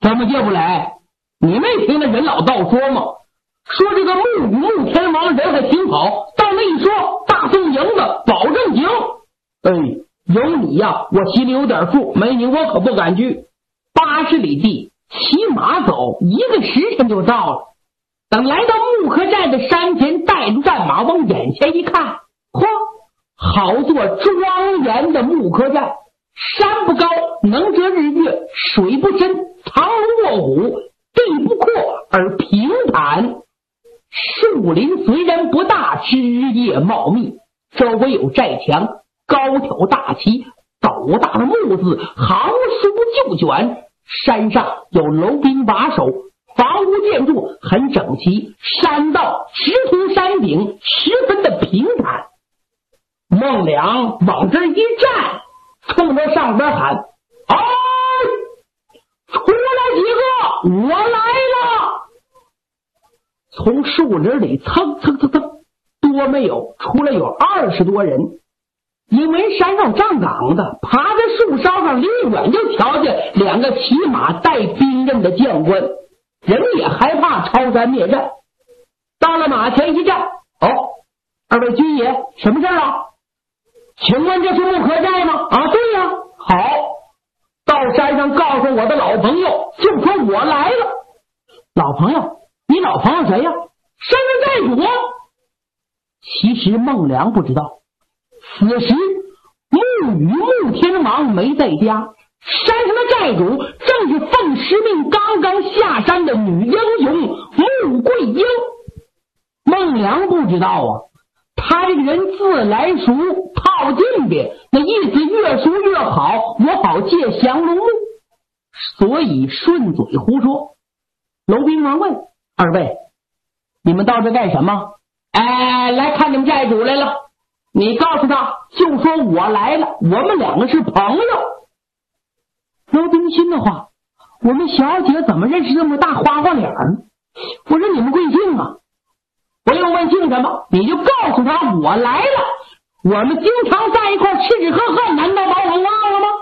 怎么借不来？你没听那任老道说吗？说这个穆与穆天王人还挺好，到那一说大宋营子保证行。有你呀，我心里有点数，没你我可不敢去。80里地骑马走1个时辰就到了。等来到木柯寨的山前，带着战马往眼前一看，嚯，好座庄严的木柯寨，山不高，能遮日月，水不深，藏龙卧虎，地不阔而平坦。树林虽然不大，枝叶茂密，周围有寨墙，高挑大旗，斗大的木字，行书就卷。山上有楼兵把守，房屋建筑很整齐，山道直通山顶，十分的平坦。孟良往这一站，冲着上边喊：“哎，出来几个，我来了！”从树林里蹭蹭蹭蹭，多没有，出来有20多人。因为山上站岗的爬在树梢上，离远就瞧见2个骑马带兵刃的将官，人也害怕抄山灭寨。到了马前一站，二位军爷，什么事啊？请问这是木柯寨吗？啊，对呀。好，到山上告诉我的老朋友，就说我来了。老朋友？你老朋友谁呀？山上寨主。其实孟良不知道，此时穆与穆天王没在家，山上的寨主正是奉师命刚刚下山的女英雄穆桂英。孟良不知道啊，他这个人自来熟套近别，那意思越熟越好，我好借降龙木，所以顺嘴胡说。楼兵王问：“二位，你们到这干什么？”“来看你们寨主来了。”“你告诉他，就说我来了，我们2个是朋友。”楼兵心的话，我们小姐怎么认识这么大花花脸呢？我说：“你们贵姓啊？”“不用问姓什么，你就告诉他我来了，我们经常在一块吃吃喝喝，难道把我忘了吗？”“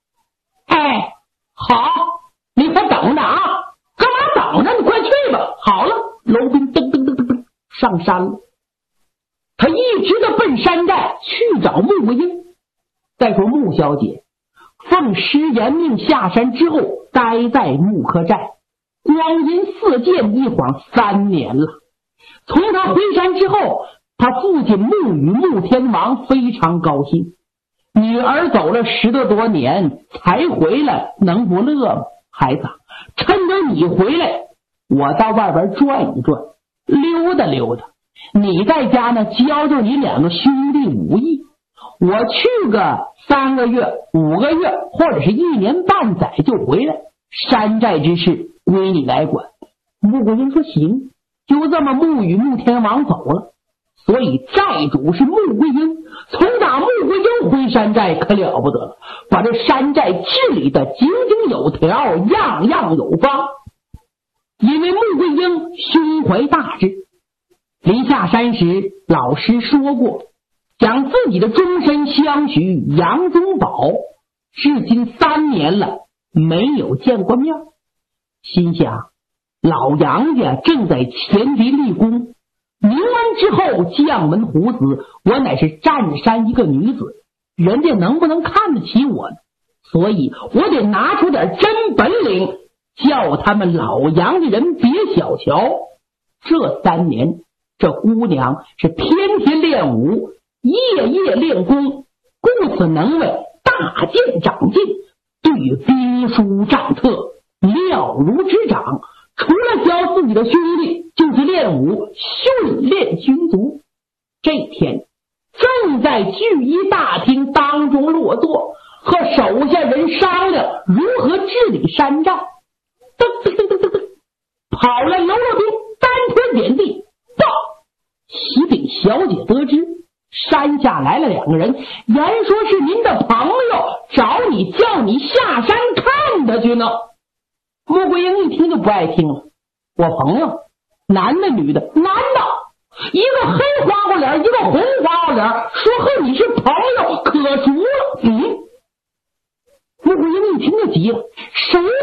好，你可等着啊！干嘛等着？你快去吧。”好了，楼兵噔噔噔噔噔上山了。他一直的奔山寨去找穆桂英。再说穆小姐奉师严命下山之后，待在木柯寨，光阴似箭，一晃3年了。从他回山之后，他父亲穆与穆天王非常高兴，女儿走了10多年才回来，能不乐吗？孩子，趁着你回来，我到外边转一转，溜达溜达，你在家呢教教你2个兄弟武艺，我去个3个月、5个月，或者是1年半载就回来，山寨之事归你来管。穆桂英说行。就这么穆与穆天王走了，所以寨主是穆桂英。从打穆桂英回山寨可了不得了，把这山寨治理的井井有条，样样有方。因为穆桂英胸怀大志，临下山时老师说过，将自己的终身相许杨宗保，至今3年了没有见过面，心想老杨家正在前敌立功，明恩之后将门虎子，我乃是占山一个女子，人家能不能看得起我呢？所以我得拿出点真本领，叫他们老杨家人别小瞧。这3年，这姑娘是天天练武，夜夜练功，故此能为大剑长进，对兵书战策了如指掌。除了教自己的兄弟，就是练武训练军卒。这天正在聚义大厅当中落座，和手下人商量如何治理山寨。噔噔噔噔噔噔，跑来楼老兵单腿点地，报启禀小姐得知，山下来了2个人，言说是您的朋友找你，叫你下山看他去呢。穆桂英一听就不爱听了，我朋友男的女的？男的，一个黑花花脸，一个红花花脸，说和你是朋友可熟了。穆桂英一听就急了，谁